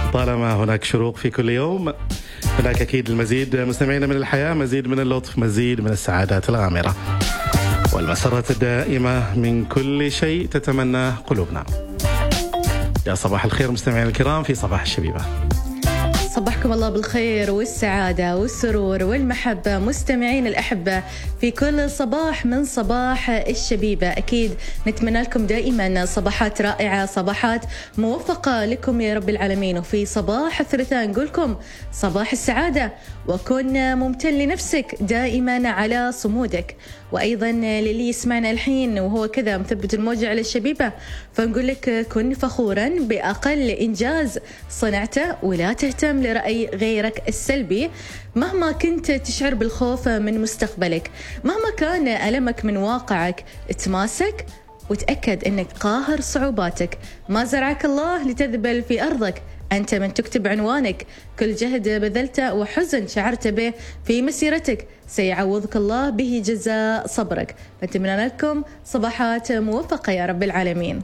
طالما هناك شروق في كل يوم هناك أكيد المزيد مستمعين من الحياة، مزيد من اللطف، مزيد من السعادات الغامرة والمسرات الدائمة من كل شيء تتمنى قلوبنا. يا صباح الخير مستمعين الكرام في صباح الشبيبة. صباحكم الله بالخير والسعادة والسرور والمحبة مستمعين الأحبة في كل صباح من صباح الشبيبة. أكيد نتمنى لكم دائما صباحات رائعة، صباحات موفقة لكم يا رب العالمين. وفي صباح الثلاثاء نقولكم صباح السعادة، وكن ممتن لنفسك دائما على صمودك. وأيضا للي يسمعنا الحين وهو كذا مثبت الموجة على الشبيبة، فنقول لك كن فخورا بأقل إنجاز صنعته ولا تهتم لرأي غيرك السلبي. مهما كنت تشعر بالخوف من مستقبلك، مهما كان ألمك من واقعك، تماسك وتأكد أنك قاهر صعوباتك. ما زرعك الله لتذبل في أرضك، أنت من تكتب عنوانك. كل جهد بذلته وحزن شعرت به في مسيرتك سيعوضك الله به جزاء صبرك. نتمنى لكم صباحات موفقة يا رب العالمين.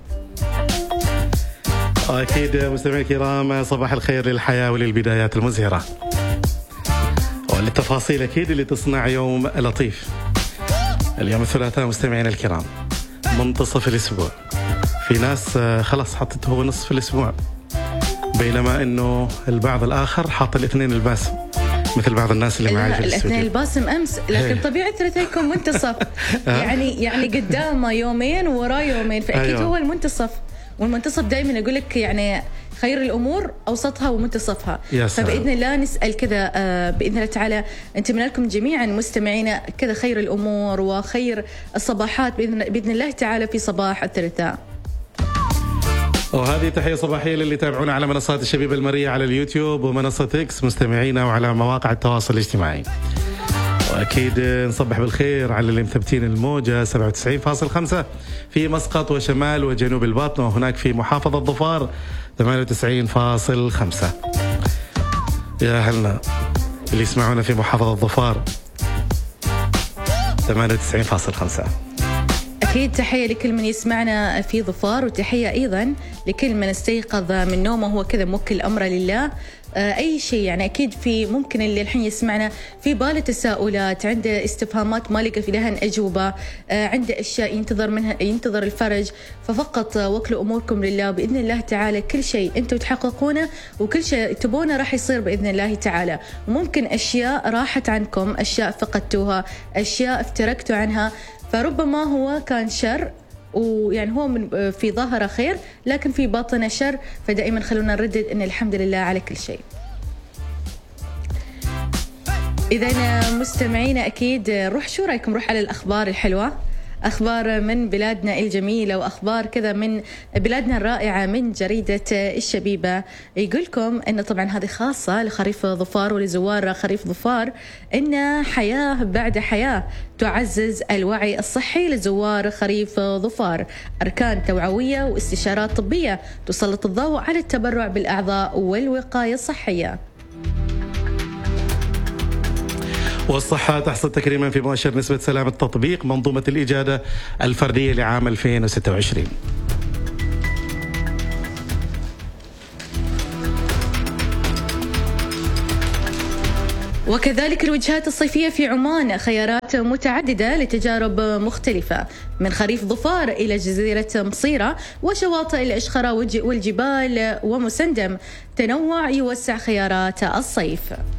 أكيد مستمعي الكرام صباح الخير للحياة وللبدايات المزهرة وللتفاصيل أكيد اللي تصنع يوم لطيف. اليوم الثلاثاء مستمعين الكرام منتصف الأسبوع، في ناس خلاص حطته هو نصف الأسبوع، بينما انه البعض الاخر حاط الاثنين الباسم مثل بعض الناس اللي معي في الاستوديو. الاثنين الباسم امس، لكن طبيعي الثلاثاء يكون منتصف. يعني قدامه يومين وراه يومين، فاكيد هو المنتصف. والمنتصف دائما اقول لك يعني خير الامور اوسطها ومنتصفها. فباذن الله نسال كذا باذن الله تعالى نتمنى لكم جميعا مستمعينا كذا خير الامور وخير الصباحات باذن الله تعالى في صباح الثلاثاء. وهذه تحية صباحية للي تابعونا على منصات الشبيبة المرية على اليوتيوب ومنصة إكس مستمعينا وعلى مواقع التواصل الاجتماعي. وأكيد نصبح بالخير على اللي مثبتين الموجة 97.5 في مسقط وشمال وجنوب الباطنة، وهناك في محافظة ظفار 98.5. يا هلنا اللي يسمعونا في محافظة ظفار 98.5. أكيد تحية لكل من يسمعنا في ظفار، وتحية أيضا لكل من استيقظ من نومه هو كذا موكل أمره لله. أي شيء يعني أكيد في ممكن اللي الحين يسمعنا في باله تساؤلات، عنده استفهامات ما لقى في لها أجوبة، عنده أشياء ينتظر الفرج، ففقط وكلوا أموركم لله بإذن الله تعالى. كل شيء أنتم تحققونه وكل شيء تبونه راح يصير بإذن الله تعالى. وممكن أشياء راحت عنكم، أشياء فقدتوها، أشياء افتركتوا عنها، فربما هو كان شر، ويعني هو من في ظاهره خير لكن في باطنه شر. فدائما خلونا نردد ان الحمد لله على كل شيء. اذا مستمعينا اكيد شو رايكم نروح على الاخبار الحلوه، أخبار من بلادنا الجميلة وأخبار كذا من بلادنا الرائعة من جريدة الشبيبة. يقولكم أن طبعا هذه خاصة لخريف ظفار ولزوار خريف ظفار، أن حياة بعد حياة تعزز الوعي الصحي لزوار خريف ظفار. أركان توعوية واستشارات طبية تسلط الضوء على التبرع بالأعضاء والوقاية الصحية. والصحة تحصل تكريما في مؤشر نسبة سلامة تطبيق منظومة الإجادة الفردية لعام 2026. وكذلك الوجهات الصيفية في عمان، خيارات متعددة لتجارب مختلفة من خريف ظفار إلى جزيرة مصيرة وشواطئ الإشخرة والجبال ومسندم. تنوع يوسع خيارات الصيف.